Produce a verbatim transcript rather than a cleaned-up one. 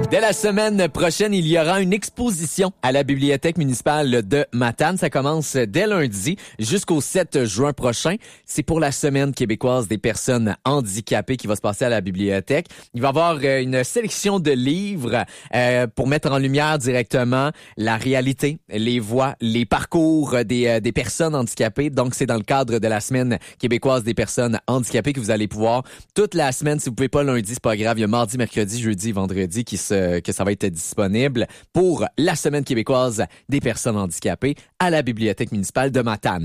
Dès la semaine prochaine, il y aura une exposition à la Bibliothèque municipale de Matane. Ça commence dès lundi jusqu'au sept juin prochain. C'est pour la Semaine québécoise des personnes handicapées qui va se passer à la bibliothèque. Il va y avoir une sélection de livres euh, pour mettre en lumière directement la réalité, les voix, les parcours des, euh, des personnes handicapées. Donc, c'est dans le cadre de la Semaine québécoise des personnes handicapées que vous allez pouvoir toute la semaine. Si vous pouvez pas lundi, c'est pas grave. Il y a mardi, mercredi, jeudi, vendredi qui se que ça va être disponible pour la Semaine québécoise des personnes handicapées à la Bibliothèque municipale de Matane.